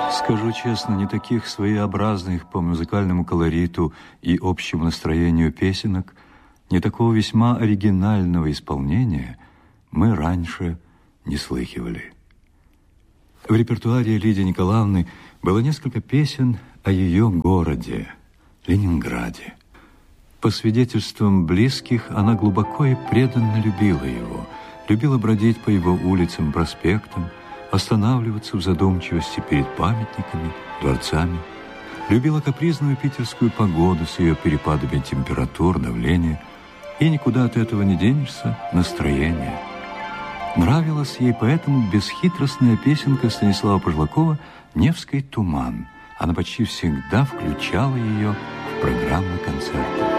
Скажу честно, не таких своеобразных по музыкальному колориту и общему настроению песенок, не такого весьма оригинального исполнения мы раньше не слыхивали. В репертуаре Лидии Николаевны было несколько песен о ее городе, Ленинграде. По свидетельствам близких, она глубоко и преданно любила его, любила бродить по его улицам, проспектам, останавливаться в задумчивости перед памятниками, дворцами. Любила капризную питерскую погоду с ее перепадами температур, давления, и никуда от этого не денешься настроение. Нравилась ей поэтому бесхитростная песенка Станислава Пожлакова «Невский туман». Она почти всегда включала ее в программы концертов.